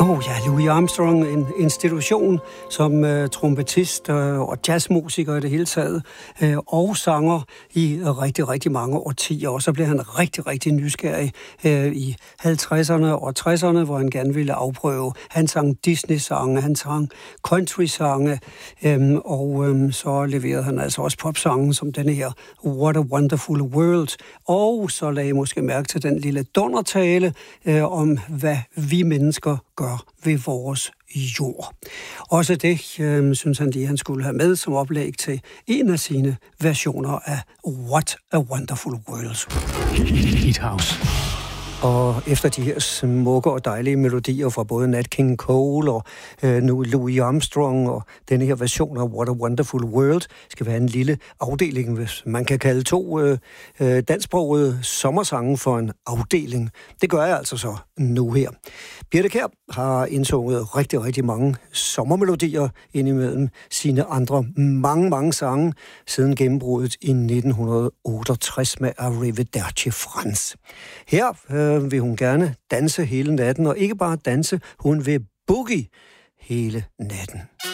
Louis Armstrong, en institution som trompetist og jazzmusiker i det hele taget, og sanger i rigtig, rigtig mange årtier. Og så blev han rigtig, rigtig nysgerrig i 50'erne og 60'erne, hvor han gerne ville afprøve. Han sang Disney-sange, han sang country-sange, og så leverede han altså også popsange som denne her What a Wonderful World. Og så lagde jeg måske mærke til den lille dundertale om, hvad vi mennesker gør ved vores jord. Også det synes han lige, han skulle have med som oplæg til en af sine versioner af What a Wonderful World. Hit House. Og efter de her smukke og dejlige melodier fra både Nat King Cole og nu Louis Armstrong og denne her version af What a Wonderful World, skal være en lille afdeling, hvis man kan kalde to dansksprogede sommersange for en afdeling. Det gør jeg altså så nu her. Birthe Kjær har indsunget rigtig, rigtig mange sommermelodier indimellem sine andre mange sange siden gennembruddet i 1968 med Arrivederci Franz. Her vil hun gerne danse hele natten, og ikke bare danse, hun vil boogie hele natten.